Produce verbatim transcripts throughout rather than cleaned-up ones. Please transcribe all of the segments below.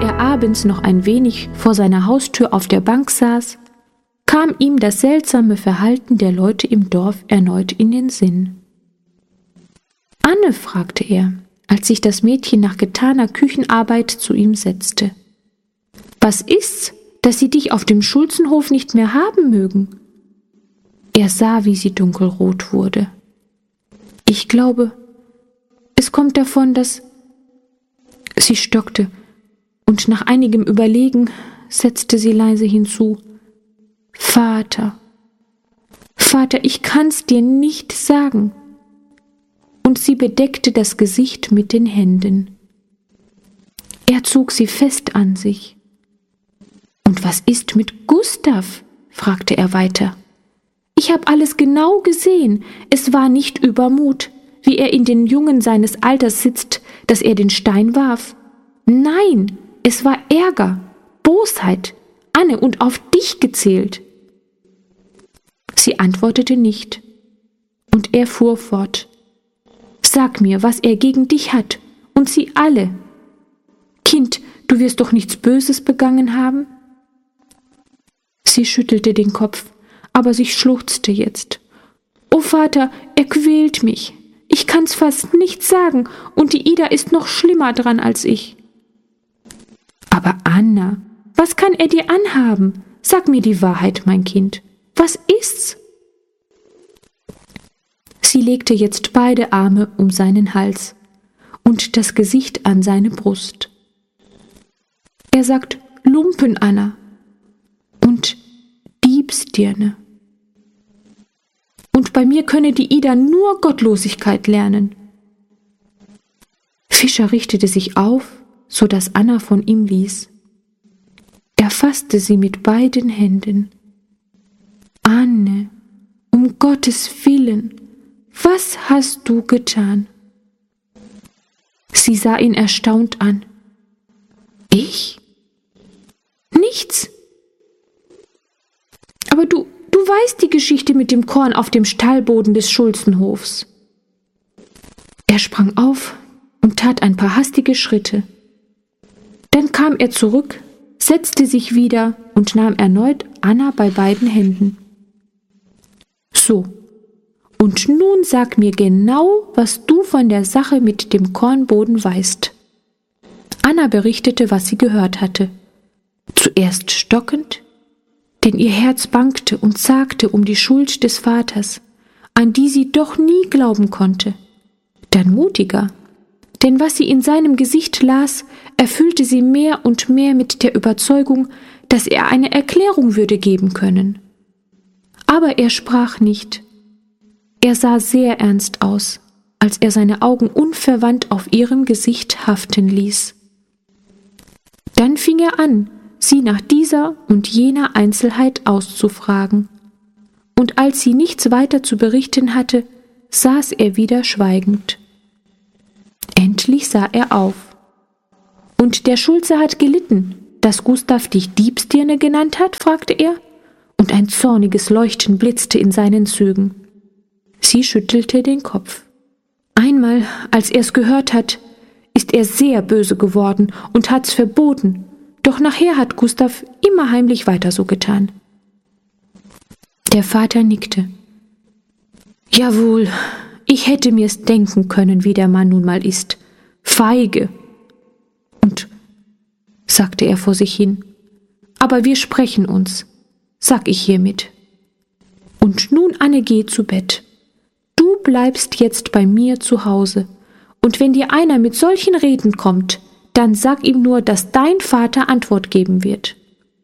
er abends noch ein wenig vor seiner Haustür auf der Bank saß, kam ihm das seltsame Verhalten der Leute im Dorf erneut in den Sinn. »Anne«, fragte er, als sich das Mädchen nach getaner Küchenarbeit zu ihm setzte, »was ist's, dass sie dich auf dem Schulzenhof nicht mehr haben mögen?« Er sah, wie sie dunkelrot wurde. »Ich glaube, es kommt davon, dass…« Sie stockte, und nach einigem Überlegen setzte sie leise hinzu, »Vater, Vater, ich kann's dir nicht sagen.« Und sie bedeckte das Gesicht mit den Händen. Er zog sie fest an sich. »Und was ist mit Gustav?« fragte er weiter. »Ich habe alles genau gesehen. Es war nicht Übermut, wie er in den Jungen seines Alters sitzt, dass er den Stein warf. Nein, es war Ärger, Bosheit, Anne, und auf dich gezählt.« Sie antwortete nicht, und er fuhr fort. »Sag mir, was er gegen dich hat, und sie alle. Kind, du wirst doch nichts Böses begangen haben?« Sie schüttelte den Kopf, aber sie schluchzte jetzt. »O Vater, er quält mich. Ich kann's fast nicht sagen, und die Ida ist noch schlimmer dran als ich.« »Aber Anna, was kann er dir anhaben? Sag mir die Wahrheit, mein Kind. Was ist's?« Sie legte jetzt beide Arme um seinen Hals und das Gesicht an seine Brust. Er sagt Lumpen, Anna, und Diebsdirne. Und bei mir könne die Ida nur Gottlosigkeit lernen. Fischer richtete sich auf, so dass Anna von ihm ließ. Er fasste sie mit beiden Händen. »Anne, um Gottes Willen, was hast du getan?« Sie sah ihn erstaunt an. »Ich? Nichts. Aber du, du weißt die Geschichte mit dem Korn auf dem Stallboden des Schulzenhofs.« Er sprang auf und tat ein paar hastige Schritte. Dann kam er zurück, setzte sich wieder und nahm erneut Anna bei beiden Händen. »So, und nun sag mir genau, was du von der Sache mit dem Kornboden weißt.« Anna berichtete, was sie gehört hatte. Zuerst stockend, denn ihr Herz bangte und zagte um die Schuld des Vaters, an die sie doch nie glauben konnte. Dann mutiger, denn was sie in seinem Gesicht las, erfüllte sie mehr und mehr mit der Überzeugung, dass er eine Erklärung würde geben können. Aber er sprach nicht. Er sah sehr ernst aus, als er seine Augen unverwandt auf ihrem Gesicht haften ließ. Dann fing er an, sie nach dieser und jener Einzelheit auszufragen. Und als sie nichts weiter zu berichten hatte, saß er wieder schweigend. Endlich sah er auf. »Und der Schulze hat gelitten, dass Gustav dich Diebsdirne genannt hat?« fragte er, und ein zorniges Leuchten blitzte in seinen Zügen. Sie schüttelte den Kopf. Einmal, als er's gehört hat, ist er sehr böse geworden und hat's verboten, doch nachher hat Gustav immer heimlich weiter so getan. Der Vater nickte. »Jawohl, ich hätte mir's denken können, wie der Mann nun mal ist. Feige!« Und, sagte er vor sich hin, »aber wir sprechen uns, sag ich hiermit. Und nun, Anne, geh zu Bett. Du bleibst jetzt bei mir zu Hause, und wenn dir einer mit solchen Reden kommt, dann sag ihm nur, dass dein Vater Antwort geben wird.«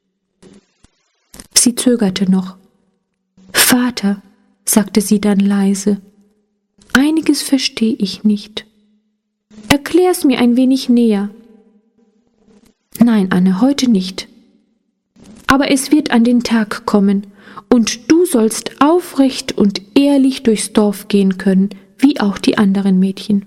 Sie zögerte noch. »Vater«, sagte sie dann leise, »einiges verstehe ich nicht. Erklär's mir ein wenig näher.« »Nein, Anne, heute nicht. Aber es wird an den Tag kommen, und du sollst aufrecht und ehrlich durchs Dorf gehen können, wie auch die anderen Mädchen.«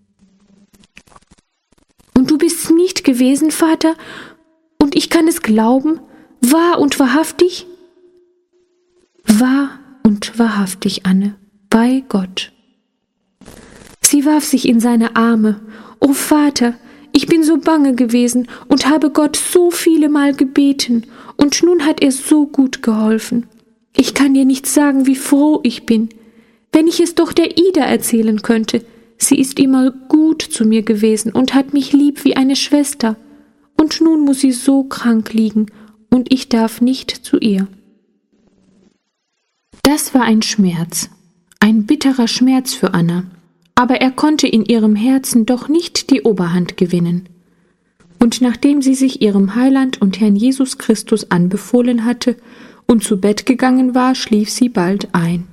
»Und du bist's nicht gewesen, Vater? Und ich kann es glauben? Wahr und wahrhaftig?« »Wahr und wahrhaftig, Anne, bei Gott.« Sie warf sich in seine Arme. »O Vater, ich bin so bange gewesen und habe Gott so viele Mal gebeten, und nun hat er so gut geholfen. Ich kann dir nicht sagen, wie froh ich bin. Wenn ich es doch der Ida erzählen könnte. Sie ist immer gut zu mir gewesen und hat mich lieb wie eine Schwester. Und nun muss sie so krank liegen, und ich darf nicht zu ihr. Das war ein Schmerz, ein bitterer Schmerz für Anna, aber er konnte in ihrem Herzen doch nicht die Oberhand gewinnen. Und nachdem sie sich ihrem Heiland und Herrn Jesus Christus anbefohlen hatte und zu Bett gegangen war, schlief sie bald ein.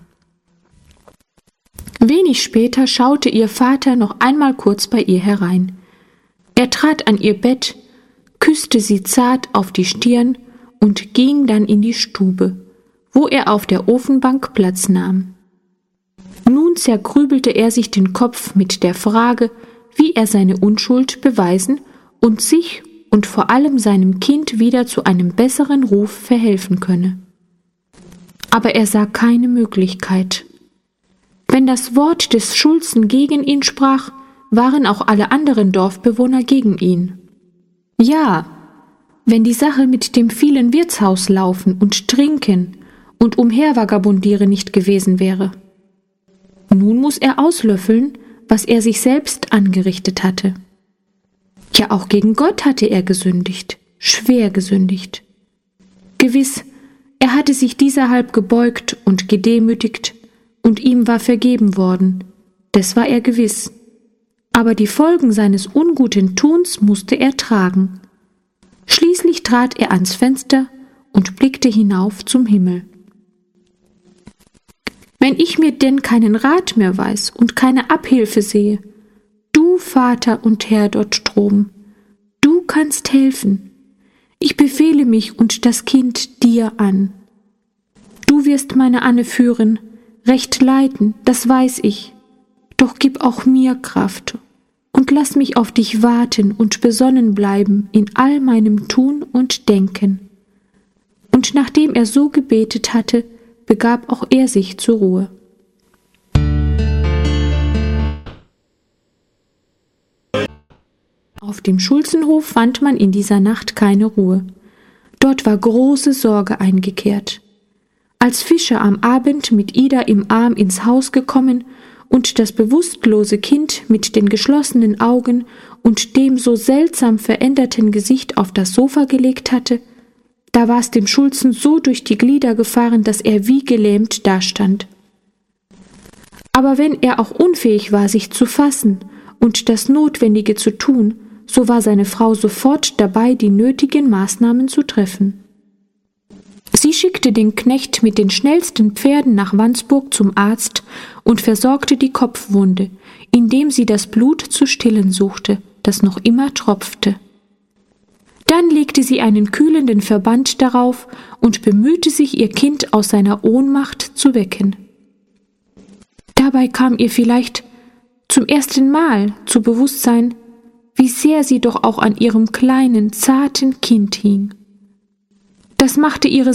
Wenig später schaute ihr Vater noch einmal kurz bei ihr herein. Er trat an ihr Bett, küsste sie zart auf die Stirn und ging dann in die Stube, wo er auf der Ofenbank Platz nahm. Nun zergrübelte er sich den Kopf mit der Frage, wie er seine Unschuld beweisen und sich und vor allem seinem Kind wieder zu einem besseren Ruf verhelfen könne. Aber er sah keine Möglichkeit. Wenn das Wort des Schulzen gegen ihn sprach, waren auch alle anderen Dorfbewohner gegen ihn. Ja, wenn die Sache mit dem vielen Wirtshauslaufen und Trinken und Umhervagabundieren nicht gewesen wäre. Nun muss er auslöffeln, was er sich selbst angerichtet hatte. Ja, auch gegen Gott hatte er gesündigt, schwer gesündigt. Gewiss, er hatte sich dieserhalb gebeugt und gedemütigt, und ihm war vergeben worden, das war er gewiss. Aber die Folgen seines unguten Tuns musste er tragen. Schließlich trat er ans Fenster und blickte hinauf zum Himmel. Wenn ich mir denn keinen Rat mehr weiß und keine Abhilfe sehe, du Vater und Herr dort droben, du kannst helfen. Ich befehle mich und das Kind dir an. Du wirst meine Anne führen, recht leiten, das weiß ich. Doch gib auch mir Kraft und lass mich auf dich warten und besonnen bleiben in all meinem Tun und Denken. Und nachdem er so gebetet hatte, begab auch er sich zur Ruhe. Auf dem Schulzenhof fand man in dieser Nacht keine Ruhe. Dort war große Sorge eingekehrt. Als Fischer am Abend mit Ida im Arm ins Haus gekommen und das bewusstlose Kind mit den geschlossenen Augen und dem so seltsam veränderten Gesicht auf das Sofa gelegt hatte, da war es dem Schulzen so durch die Glieder gefahren, dass er wie gelähmt dastand. Aber wenn er auch unfähig war, sich zu fassen und das Notwendige zu tun, so war seine Frau sofort dabei, die nötigen Maßnahmen zu treffen. Sie schickte den Knecht mit den schnellsten Pferden nach Wandsburg zum Arzt und versorgte die Kopfwunde, indem sie das Blut zu stillen suchte, das noch immer tropfte. Dann legte sie einen kühlenden Verband darauf und bemühte sich, ihr Kind aus seiner Ohnmacht zu wecken. Dabei kam ihr vielleicht zum ersten Mal zu Bewusstsein, wie sehr sie doch auch an ihrem kleinen, zarten Kind hing. Das machte ihre